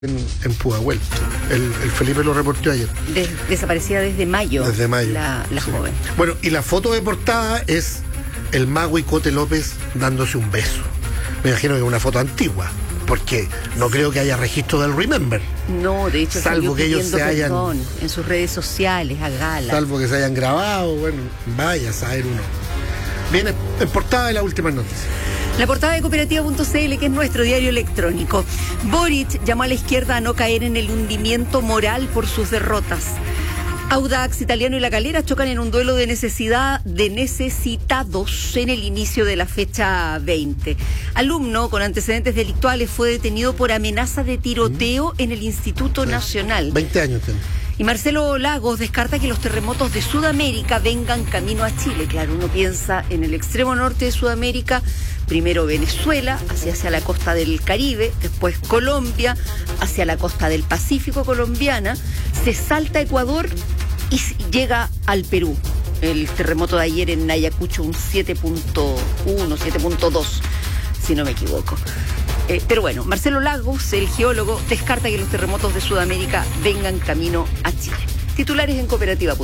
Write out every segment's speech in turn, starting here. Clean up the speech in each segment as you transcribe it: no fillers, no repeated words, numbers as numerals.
en Pudahuel. El Felipe lo reportó ayer. Desaparecida desde mayo. Desde mayo. La sí. joven. Bueno, y la foto de portada es el mago y Cote López dándose un beso. Me imagino que es una foto antigua, porque no creo que haya registro del Remember. No, de hecho, salvo que ellos se hayan en sus redes sociales, a gala. Salvo que se hayan grabado, bueno, vaya a saber uno. Viene en portada de las últimas noticias. La portada de Cooperativa.cl, que es nuestro diario electrónico. Boric llamó a la izquierda a no caer en el hundimiento moral por sus derrotas. Audax, Italiano y La Calera chocan en un duelo de necesitados en el inicio de la fecha 20. Alumno con antecedentes delictuales fue detenido por amenaza de tiroteo en el Instituto Nacional. 20 años tiene. Y Marcelo Lagos descarta que los terremotos de Sudamérica vengan camino a Chile. Claro, uno piensa en el extremo norte de Sudamérica, primero Venezuela, hacia la costa del Caribe, después Colombia, hacia la costa del Pacífico colombiana, se salta a Ecuador y llega al Perú. El terremoto de ayer en Ayacucho, un 7.1, 7.2, si no me equivoco. Pero bueno, Marcelo Lagos, el geólogo, descarta que los terremotos de Sudamérica vengan camino a Chile. Titulares en Cooperativa.cl.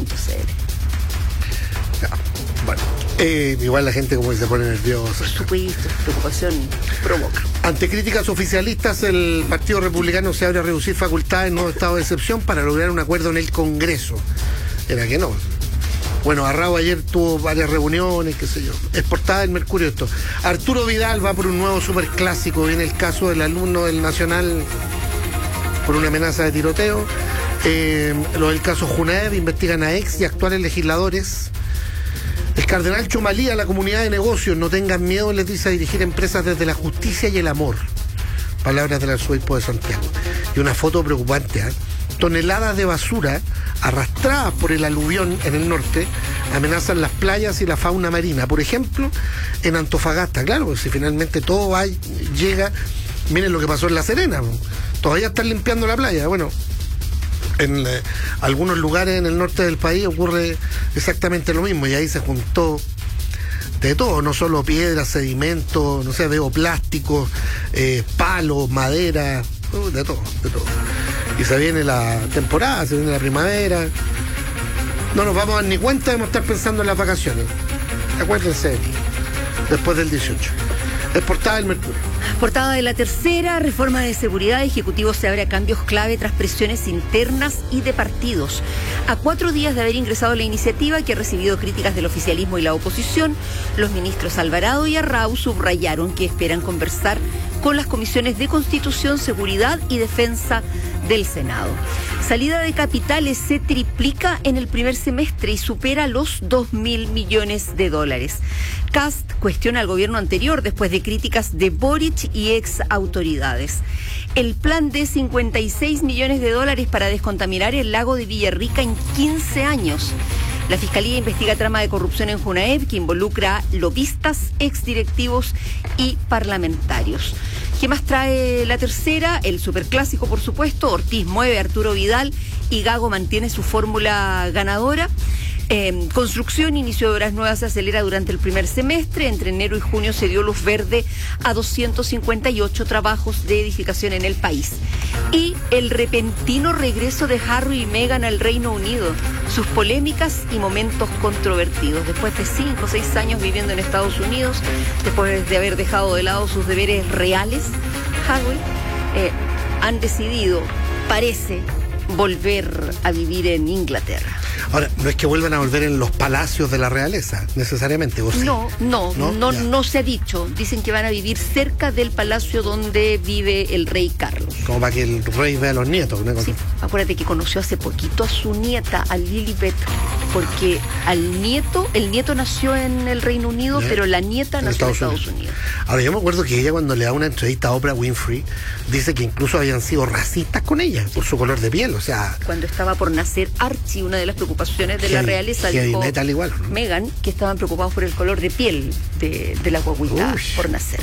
Bueno, igual la gente como que se pone nerviosa. Por supuesto, preocupación provoca. Ante críticas oficialistas, el Partido Republicano se abre a reducir facultades en nuevo estado de excepción para lograr un acuerdo en el Congreso. Era que no. Bueno, Arrao ayer tuvo varias reuniones, qué sé yo. Es portada del Mercurio esto. Arturo Vidal va por un nuevo superclásico. Viene el caso del alumno del Nacional por una amenaza de tiroteo. Lo del caso Junaev, investigan a ex y actuales legisladores. El cardenal Chomalí a la comunidad de negocios: no tengan miedo, les dice, a dirigir empresas desde la justicia y el amor. Palabras del arzobispo de Santiago. Y una foto preocupante, ¿eh? Toneladas de basura arrastradas por el aluvión en el norte amenazan las playas y la fauna marina. Por ejemplo, en Antofagasta, claro, pues si finalmente todo llega, miren lo que pasó en La Serena, todavía están limpiando la playa. Bueno, en algunos lugares en el norte del país ocurre exactamente lo mismo, y ahí se juntó de todo, no solo piedras, sedimentos, no sé, veo plásticos, palos, madera, de todo. Y se viene la temporada, se viene la primavera. No nos vamos a dar ni cuenta, de estar pensando en las vacaciones. Acuérdense, después del 18. Es portada del Mercurio. Portada de La Tercera, reforma de seguridad. Ejecutivo se abre a cambios clave tras presiones internas y de partidos. A 4 días de haber ingresado la iniciativa, que ha recibido críticas del oficialismo y la oposición, los ministros Alvarado y Arrau subrayaron que esperan conversar con las comisiones de Constitución, Seguridad y Defensa del Senado. Salida de capitales se triplica en el primer semestre y supera los 2.000 millones de dólares. Kast cuestiona al gobierno anterior después de críticas de Boric y ex autoridades. El plan de 56 millones de dólares para descontaminar el lago de Villarrica en 15 años. La Fiscalía investiga trama de corrupción en Junaev que involucra a lobistas, exdirectivos y parlamentarios. ¿Qué más trae La Tercera? El superclásico, por supuesto. Ortiz mueve a Arturo Vidal y Gago mantiene su fórmula ganadora. Construcción, inicio de obras nuevas se acelera durante el primer semestre. Entre enero y junio se dio luz verde a 258 trabajos de edificación en el país. Y el repentino regreso de Harry y Meghan al Reino Unido, sus polémicas y momentos controvertidos. Después de 5 o 6 años viviendo en Estados Unidos, después de haber dejado de lado sus deberes reales, Harry han decidido, parece, volver a vivir en Inglaterra. Ahora, no es que vuelvan a volver en los palacios de la realeza, necesariamente, ¿o sí? No se ha dicho. Dicen que van a vivir cerca del palacio donde vive el rey Carlos. Como para que el rey vea a los nietos, ¿no? Sí, acuérdate que conoció hace poquito a su nieta, a Lilibet, porque el nieto nació en el Reino Unido, pero la nieta nació en Estados Unidos. Ahora, yo me acuerdo que ella, cuando le da una entrevista a Oprah Winfrey, dice que incluso habían sido racistas con ella por su color de piel, o sea... Cuando estaba por nacer Archie, una de las preocupaciones de la realeza, dijo igual, ¿no? Meghan, que estaban preocupados por el color de piel de la guaguita por nacer.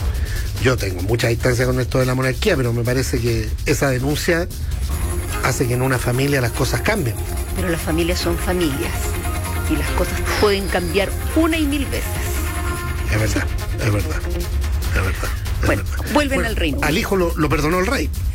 Yo tengo mucha distancia con esto de la monarquía, pero me parece que esa denuncia hace que en una familia las cosas cambien. Pero las familias son familias y las cosas pueden cambiar una y mil veces. Es verdad. Bueno, vuelven al reino. Al hijo lo perdonó el rey.